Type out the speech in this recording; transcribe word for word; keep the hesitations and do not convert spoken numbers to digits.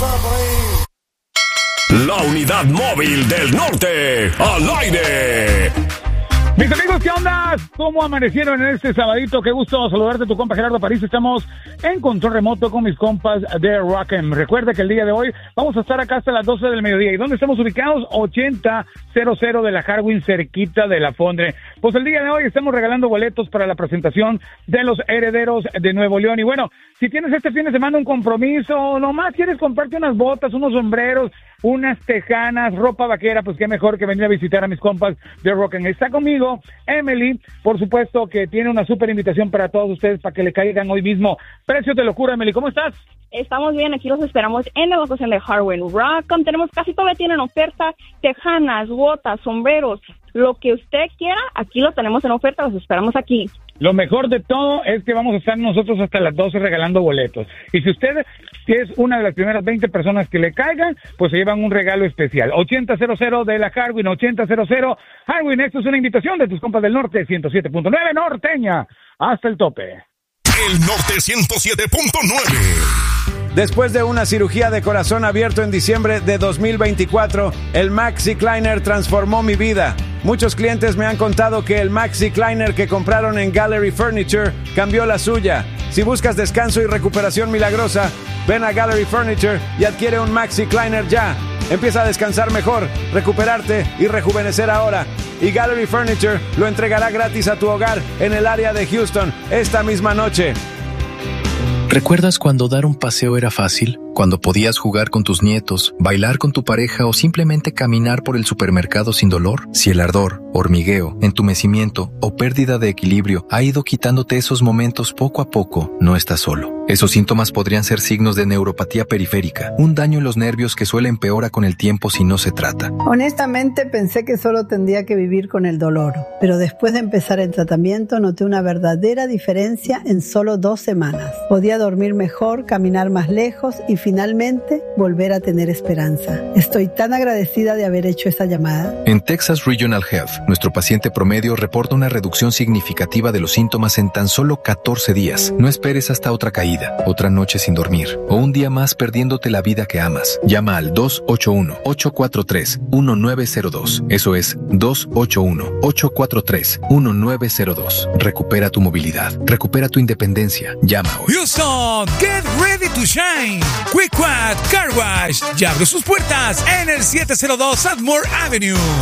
suena por ahí. La unidad móvil del norte, al aire. Mis amigos, ¿qué onda? ¿Cómo amanecieron en este sabadito? Qué gusto saludarte, tu compa Gerardo París. Estamos en control remoto con mis compas de Rock'em. Recuerda que el día de hoy vamos a estar acá hasta las doce del mediodía. ¿Y dónde estamos ubicados? ochenta cero cero de la Harwin, cerquita de la Fondre. Pues el día de hoy estamos regalando boletos para la presentación de los Herederos de Nuevo León. Y bueno, si tienes este fin de semana un compromiso, o nomás quieres comprarte unas botas, unos sombreros, unas tejanas, ropa vaquera, pues qué mejor que venir a visitar a mis compas de Rock'em. Está conmigo Emily, por supuesto que tiene una súper invitación para todos ustedes para que le caigan hoy mismo. Precio de locura, Emily, ¿cómo estás? Estamos bien, aquí los esperamos en la locación de Harwin. Rock'em, tenemos casi todavía tienen oferta, tejanas, botas, sombreros, lo que usted quiera, aquí lo tenemos en oferta, los esperamos aquí. Lo mejor de todo es que vamos a estar nosotros hasta las doce regalando boletos. Y si usted es una de las primeras veinte personas que le caigan, pues se llevan un regalo especial. ochenta cero cero de la Harwin, ochenta cero cero Harwin. Esto es una invitación de tus compas del norte, ciento siete punto nueve norteña, hasta el tope. El norte ciento siete punto nueve. Después de una cirugía de corazón abierto en diciembre de dos mil veinticuatro, el Maxi Kleiner transformó mi vida. Muchos clientes me han contado que el Maxi Kleiner que compraron en Gallery Furniture cambió la suya. Si buscas descanso y recuperación milagrosa, ven a Gallery Furniture y adquiere un Maxi Kleiner ya. Empieza a descansar mejor, recuperarte y rejuvenecer ahora. Y Gallery Furniture lo entregará gratis a tu hogar en el área de Houston esta misma noche. ¿Recuerdas cuando dar un paseo era fácil? Cuando podías jugar con tus nietos, bailar con tu pareja o simplemente caminar por el supermercado sin dolor. Si el ardor, hormigueo, entumecimiento o pérdida de equilibrio ha ido quitándote esos momentos poco a poco, no estás solo. Esos síntomas podrían ser signos de neuropatía periférica, un daño en los nervios que suele empeora con el tiempo si no se trata. Honestamente pensé que solo tendría que vivir con el dolor, pero después de empezar el tratamiento noté una verdadera diferencia en solo dos semanas. Podía dormir mejor, caminar más lejos y finalmente volver a tener esperanza. Estoy tan agradecida de haber hecho esa llamada. En Texas Regional Health, nuestro paciente promedio reporta una reducción significativa de los síntomas en tan solo catorce días. No esperes hasta otra caída, otra noche sin dormir o un día más perdiéndote la vida que amas. Llama al dos ocho uno, ocho cuatro tres, uno nueve cero dos. Eso es dos ocho uno, ocho cuatro tres, uno nueve cero dos. Recupera tu movilidad. Recupera tu independencia. Llama hoy. Houston, get ready to shine. Quick Quad Car Wash ya abre sus puertas en el setecientos dos Atmore Avenue.